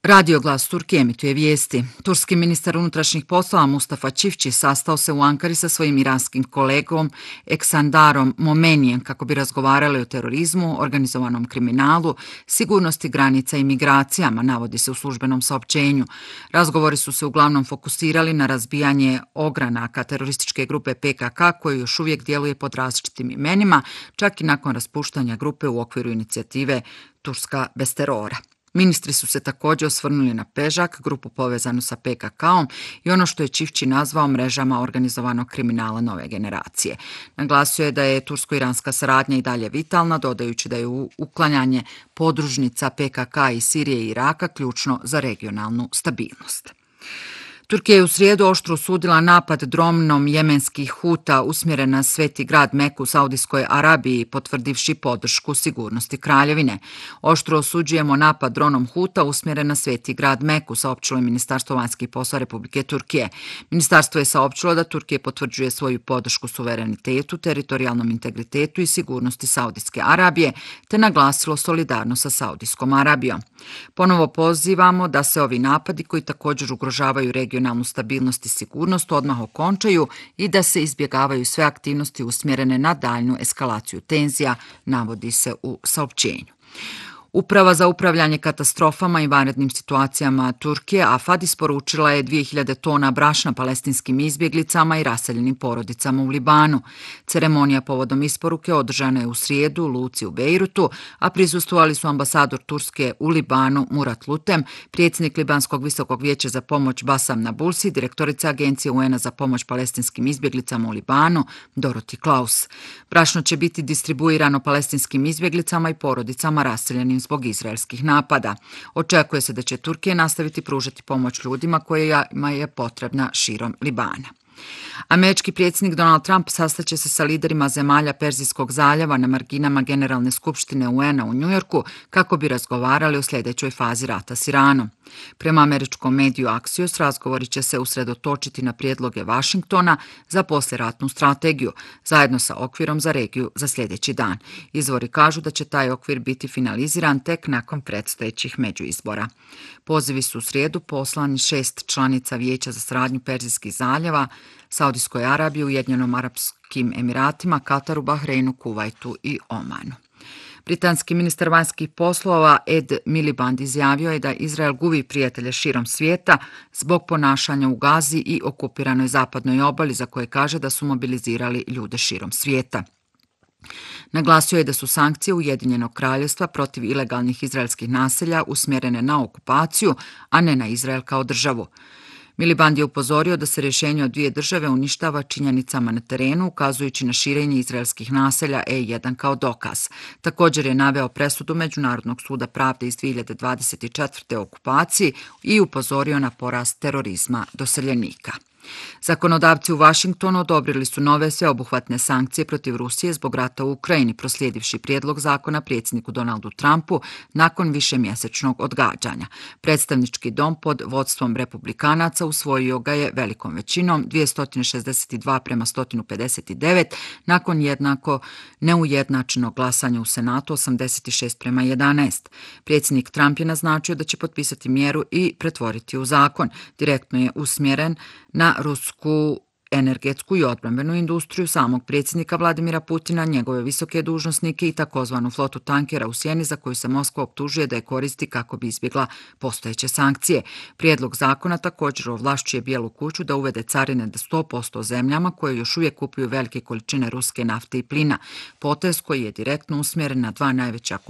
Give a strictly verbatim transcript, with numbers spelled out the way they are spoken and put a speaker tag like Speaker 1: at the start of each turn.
Speaker 1: Radio Glas Turske emituje vijesti. Turski ministar unutrašnjih poslova Mustafa Čivči sastao se u Ankari sa svojim iranskim kolegom Eksandarom Momenijem kako bi razgovarali o terorizmu, organizovanom kriminalu, sigurnosti granica i migracijama, navodi se u službenom saopćenju. Razgovori su se uglavnom fokusirali na razbijanje ogranaka terorističke grupe P K K koji još uvijek djeluje pod različitim imenima, čak i nakon raspuštanja grupe u okviru inicijative Turska bez terora. Ministri su se također osvrnuli na Pežak, grupu povezanu sa P K K-om i ono što je Čivči nazvao mrežama organizovanog kriminala nove generacije. Naglasio je da je tursko-iranska saradnja i dalje vitalna, dodajući da je uklanjanje podružnica P K K iz Sirije i Iraka ključno za regionalnu stabilnost. Turkija je u srijedu oštro osudila napad dronom jemenskih Huta usmjeren na sveti grad Meku u Saudijskoj Arabiji, potvrdivši podršku sigurnosti kraljevine. Oštro osuđujemo napad dronom Huta usmjeren na sveti grad Meku, saopćilo je Ministarstvo vanjskih poslova Republike Turkije. Ministarstvo je saopćilo da Turkija potvrđuje svoju podršku suverenitetu, teritorijalnom integritetu i sigurnosti Saudijske Arabije, te naglasilo solidarnost sa Saudijskom Arabijom. Ponovo pozivamo da se ovi napadi, koji također ugrožavaju regionalnu stabilnost i sigurnost, odmah okončaju i da se izbjegavaju sve aktivnosti usmjerene na daljnju eskalaciju tenzija, navodi se u saopćenju. Uprava za upravljanje katastrofama i vanrednim situacijama Turkije, AFAD, isporučila je dvije hiljade tona brašna palestinskim izbjeglicama i raseljenim porodicama u Libanu. Ceremonija povodom isporuke održana je u srijedu u luci u Bejrutu, a prisustvovali su ambasador Turske u Libanu Murat Lutem, predsjednik Libanskog visokog vijeća za pomoć Basam Nabulsi, direktorica Agencije U N-a za pomoć palestinskim izbjeglicama u Libanu Dorothy Klaus. Brašno će biti distribuirano palestinskim izbjeglicama i porodicama raseljenim zbog izraelskih napada. Očekuje se da će Turkija nastaviti pružati pomoć ljudima kojima je potrebna širom Libana. Američki predsjednik Donald Trump sastaće se sa liderima zemalja Perzijskog zaljeva na marginama Generalne skupštine U N-a u Njujorku kako bi razgovarali o sljedećoj fazi rata s Iranom. Prema američkom mediju Axios, razgovori će se usredotočiti na prijedloge Washingtona za poslijeratnu strategiju, zajedno sa okvirom za regiju za sljedeći dan. Izvori kažu da će taj okvir biti finaliziran tek nakon predstojećih međuizbora. Pozivi su u srijedu poslani šest članica Vijeća za saradnju Perzijskih zaljeva, Saudijskoj Arabiji, Ujedinjenim Arapskim Emiratima, Kataru, Bahreinu, Kuvajtu i Omanu. Britanski ministar vanjskih poslova Ed Miliband izjavio je da Izrael gubi prijatelje širom svijeta zbog ponašanja u Gazi i okupiranoj zapadnoj obali, za koje kaže da su mobilizirali ljude širom svijeta. Naglasio je da su sankcije Ujedinjenog kraljevstva protiv ilegalnih izraelskih naselja usmjerene na okupaciju, a ne na Izrael kao državu. Miliband je upozorio da se rješenje od dvije države uništava činjenicama na terenu, ukazujući na širenje izraelskih naselja E jedan kao dokaz. Također je naveo presudu Međunarodnog suda pravde iz dvije hiljade dvadeset četvrte o okupaciji i upozorio na porast terorizma doseljenika. Zakonodavci u Washingtonu odobrili su nove sveobuhvatne sankcije protiv Rusije zbog rata u Ukrajini, proslijedivši prijedlog zakona predsjedniku Donaldu Trumpu nakon višemjesečnog odgađanja. Predstavnički dom pod vodstvom republikanaca usvojio ga je velikom većinom dvjesto šezdeset dva prema sto pedeset devet nakon jednako neujednačenog glasanja u Senatu osamdeset šest prema jedanaest. Predsjednik Trump je naznačio da će potpisati mjeru i pretvoriti u zakon. Direktno je usmjeren na rusku energetsku i odbrambenu industriju, samog predsjednika Vladimira Putina, njegove visoke dužnosnike i takozvanu flotu tankera u sjeni za koju se Moskva optužuje da je koristi kako bi izbjegla postojeće sankcije. Prijedlog zakona također ovlašćuje Bijelu kuću da uvede carine do sto posto zemljama koje još uvijek kupuju velike količine ruske nafte i plina, potez koji je direktno usmjeren na dva najveća